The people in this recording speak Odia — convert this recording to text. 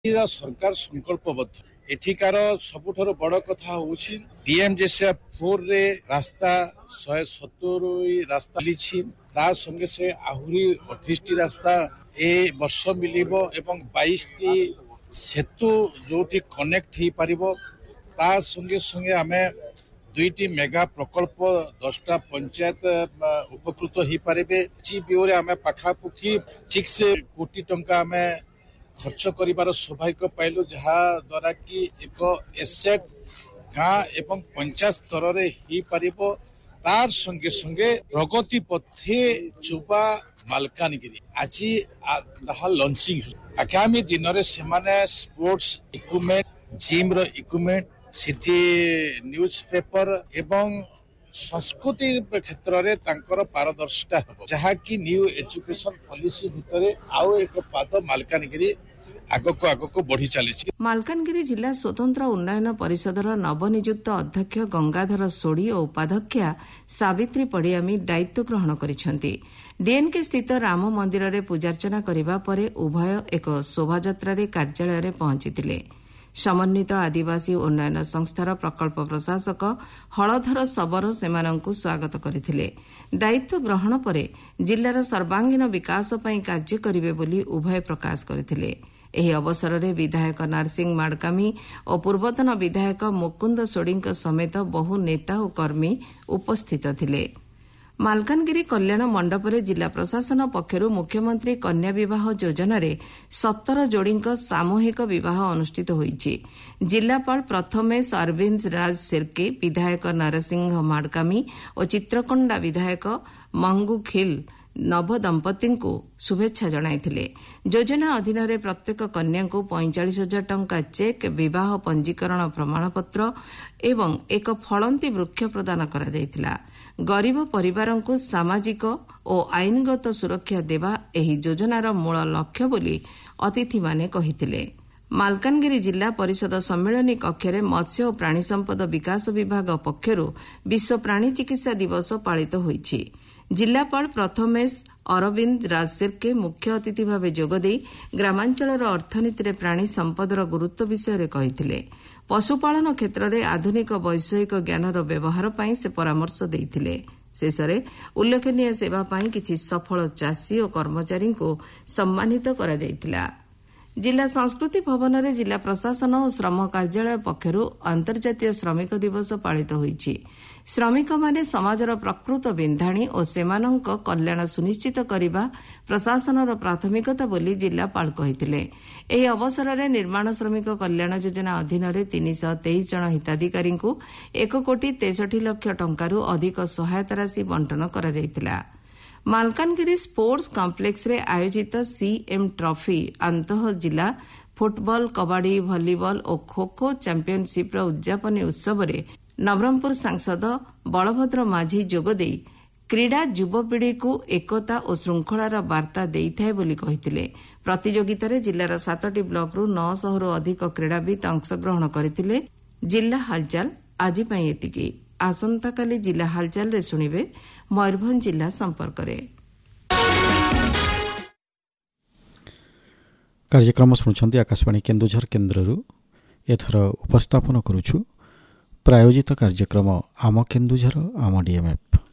सरकार संकल्पबद्ध एठिकार सबुठार बड़ कथा होउछि DMJCF4 रे रास्ता 170 रास्ता मिली ता संगे से आहुरी 28 रास्ता ए वर्ष मिलिबो एवं 22 टी सेतु जोठी कनेक्ट ही पारिबो ता संगे संगे आमे दुईटी मेगा प्रकल्प 10टा पंचायत उपकृत ही पारिबे जीबीओ रे आमे पाखापुखी 6 कोटी टंका आमे खर्च करिबार सौभाग्य पाइलु जहाँ द्वारा कि एक एसेट गाँ एवं पंचायत स्तर रे ही पारिबो तार संगे संगे प्रगति पथे चुबा मालकानगिरी आज ताहा लॉन्चिंग आगामी दिन रे सेमाने स्पोर्ट्स इक्विपमेंट जिम रो इक्विपमेंट सिटी न्यूज पेपर एवं संस्कृति क्षेत्र रे तांकर पारदर्शिता हो जहाँ की न्यू एजुकेशन पॉलिसी भितरे आउ एक पाद मालकानगिरी आगको बढ़ी चली। मालकानगिरी जिला स्वतंत्र उन्नयन परिषदर नवनियुक्त अध्यक्ष गंगाधर सोड़ी और उपाध्यक्षा सावित्री पड़ियामी दायित्व ग्रहण करिसेंती। डीएनके स्थित राम मंदिर रे पूजार्चना करिबा परे उभय एक शोभायात्रा रे कार्यालय रे पहुंचीतिले। समन्वित आदिवासी उन्नयन संस्थार प्रकल्प प्रशासक हलधर शबर सेमानंकु स्वागत करथिले। दायित्व ग्रहण परे जिल्लार सर्वांगीन विकास पई कार्य करिवे बोली उभय प्रकाश करथिले। ଏହି ଅବସରରେ ବିଧାୟକ ନରସିଂହ ମାଡକାମୀ ଓ ପୂର୍ବତନ ବିଧାୟକ ମୁକୁନ୍ଦ ସୋଡିଙ୍କ ସମେତ ବହୁ ନେତା ଓ କର୍ମୀ ଉପସ୍ଥିତ ଥିଲେ। ମାଲକାନଗିରି କଲ୍ୟାଣ ମଣ୍ଡପରେ ଜିଲ୍ଲା ପ୍ରଶାସନ ପକ୍ଷରୁ ମୁଖ୍ୟମନ୍ତ୍ରୀ କନ୍ୟା ବିବାହ ଯୋଜନାରେ 17 ଯୋଡ଼ିଙ୍କ ସାମୂହିକ ବିବାହ ଅନୁଷ୍ଠିତ ହୋଇଛି। ଜିଲ୍ଲାପାଳ ପ୍ରଥମେଶ ଅରବିନ୍ଦ ରାଜ ସିର୍କେ ବିଧାୟକ ନରସିଂହ ମାଡକାମୀ ଓ ଚିତ୍ରକୋଣ୍ଡା ବିଧାୟକ ମଙ୍ଗୁ ଖିଲ୍ ନବଦମ୍ପତିଙ୍କୁ ଶୁଭେଚ୍ଛା ଜଣାଇଥିଲେ। ଯୋଜନା ଅଧୀନରେ ପ୍ରତ୍ୟେକ କନ୍ୟାଙ୍କୁ 45,000 ଟଙ୍କା ଚେକ୍ ବିବାହ ପଞ୍ଜୀକରଣ ପ୍ରମାଣପତ୍ର ଏବଂ ଏକ ଫଳନ୍ତି ବୃକ୍ଷ ପ୍ରଦାନ କରାଯାଇଥିଲା। ଗରିବ ପରିବାରଙ୍କୁ ସାମାଜିକ ଓ ଆଇନଗତ ସୁରକ୍ଷା ଦେବା ଏହି ଯୋଜନାର ମୂଳ ଲକ୍ଷ୍ୟ ବୋଲି ଅତିଥିମାନେ କହିଥିଲେ। ମାଲକାନଗିରି ଜିଲ୍ଲା ପରିଷଦ ସମ୍ମିଳନୀ କକ୍ଷରେ ମତ୍ସ୍ୟ ଓ ପ୍ରାଣୀ ସମ୍ପଦ ବିକାଶ ବିଭାଗ ପକ୍ଷରୁ ବିଶ୍ୱ ପ୍ରାଣୀ ଚିକିତ୍ସା ଦିବସ ପାଳିତ ହୋଇଛି। ଜିଲ୍ଲାପାଳ ପ୍ରଥମେଶ ଅରବିନ୍ଦ ରାଜ ସିର୍କେ ମୁଖ୍ୟ ଅତିଥି ଭାବେ ଯୋଗଦେଇ ଗ୍ରାମାଞ୍ଚଳର ଅର୍ଥନୀତିରେ ପ୍ରାଣୀ ସମ୍ପଦର ଗୁରୁତ୍ୱ ବିଷୟରେ କହିଥିଲେ। ପଶୁପାଳନ କ୍ଷେତ୍ରରେ ଆଧୁନିକ ବୈଷୟିକ ଜ୍ଞାନର ବ୍ୟବହାର ପାଇଁ ସେ ପରାମର୍ଶ ଦେଇଥିଲେ। ଶେଷରେ ଉଲ୍ଲେଖନୀୟ ସେବା ପାଇଁ କିଛି ସଫଳ ଚାଷୀ ଓ କର୍ମଚାରୀଙ୍କୁ ସମ୍ମାନିତ କରାଯାଇଥିଲା। ଜିଲ୍ଲା ସଂସ୍କୃତି ଭବନରେ ଜିଲ୍ଲା ପ୍ରଶାସନ ଓ ଶ୍ରମ କାର୍ଯ୍ୟାଳୟ ପକ୍ଷରୁ ଅନ୍ତର୍ଜାତୀୟ ଶ୍ରମିକ ଦିବସ ପାଳିତ ହୋଇଛି। ଶ୍ରମିକମାନେ ସମାଜର ପ୍ରକୃତ ବିନ୍ଧାଣୀ ଓ ସେମାନଙ୍କ କଲ୍ୟାଣ ସୁନିଶ୍ଚିତ କରିବା ପ୍ରଶାସନର ପ୍ରାଥମିକତା ବୋଲି ଜିଲ୍ଲାପାଳ କହିଥିଲେ। ଏହି ଅବସରରେ ନିର୍ମାଣ ଶ୍ରମିକ କଲ୍ୟାଣ ଯୋଜନା ଅଧୀନରେ 323 ଜଣ ହିତାଧିକାରୀଙ୍କୁ 1,63,00,000 ଟଙ୍କାରୁ ଅଧିକ ସହାୟତା ରାଶି ବଣ୍ଟନ କରାଯାଇଥିଲା। ମାଲକାନଗିରି ସ୍ପୋର୍ଟସ୍ କମ୍ପ୍ଲେକ୍ସରେ ଆୟୋଜିତ ସିଏମ୍ ଟ୍ରଫି ଆନ୍ତଃ ଜିଲ୍ଲା ଫୁଟବଲ କବାଡ଼ି ଭଲିବଲ ଓ ଖୋଖୋ ଚାମ୍ପିୟନସିପ୍ର ଉଦ୍ଯାପନୀ ଉତ୍ସବରେ ନବରଙ୍ଗପୁର ସାଂସଦ ବଳଭଦ୍ର ମାଝୀ ଯୋଗଦେଇ କ୍ରୀଡ଼ା ଯୁବପିଢ଼ିକୁ ଏକତା ଓ ଶୃଙ୍ଖଳାର ବାର୍ତ୍ତା ଦେଇଥାଏ ବୋଲି କହିଥିଲେ। ପ୍ରତିଯୋଗିତାରେ ଜିଲ୍ଲାର 7ଟି ବ୍ଲକରୁ 900ରୁ ଅଧିକ କ୍ରୀଡ଼ାବିତ୍ ଅଂଶଗ୍ରହଣ କରିଥିଲେ। ଜିଲ୍ଲା ହାଲଚାଲ ଆଜି ପାଇଁ ଏତିକି। ଆସନ୍ତାକାଲି ଜିଲ୍ଲା ହାଲଚାଲରେ ଶୁଣିବେ ମୟୂରଭଞ୍ଜ ଜିଲ୍ଲା ସମ୍ପର୍କରେ। କାର୍ଯ୍ୟକ୍ରମ ଶୁଣୁଛନ୍ତି ଆକାଶବାଣୀ କେନ୍ଦୁଝର କେନ୍ଦ୍ରରୁ। ଏଥର ଉପସ୍ଥାପନ କରୁଛୁ ପ୍ରାୟୋଜିତ କାର୍ଯ୍ୟକ୍ରମ ଆମ କେନ୍ଦୁଝର ଆମ ଡିଏମ୍ଏଫ୍।